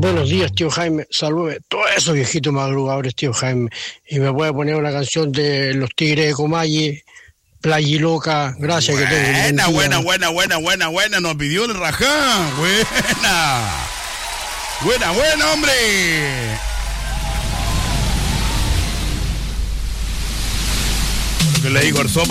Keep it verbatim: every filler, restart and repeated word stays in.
Buenos días, tío Jaime. Saludos a todos esos viejitos madrugadores, tío Jaime. Y me puede poner una canción de Los Tigres de Comalle, Playiloca. Gracias, buena, que tengo. Buena, buena, buena, buena, buena. Nos pidió el Raján. Buena. Buena, buena, hombre. Lo que le digo al sopa.